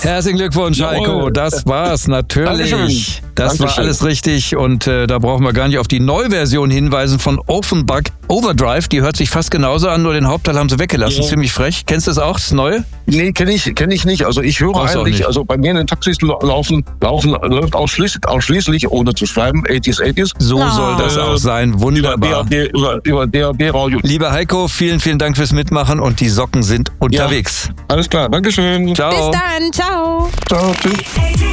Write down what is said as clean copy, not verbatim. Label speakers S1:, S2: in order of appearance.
S1: Herzlichen Glückwunsch, Heiko. Das war's natürlich.
S2: Dankeschön.
S1: Das war alles richtig und da brauchen wir gar nicht auf die Neuversion hinweisen von Offenbach Overdrive. Die hört sich fast genauso an, nur den Hauptteil haben sie weggelassen. Ja. Ziemlich frech. Kennst du das auch, das Neue?
S2: Nee, kenn ich nicht. Also ich höre eigentlich, also bei mir in den Taxis läuft ausschließlich, ohne zu schreiben, 80s.
S1: So soll das auch sein. Wunderbar.
S2: Über DAB-Radio.
S1: Lieber Heiko, vielen, vielen Dank fürs Mitmachen und die Socken sind unterwegs.
S2: Ja, alles klar, Dankeschön.
S1: Ciao.
S3: Bis dann, ciao.
S2: Ciao, tschüss.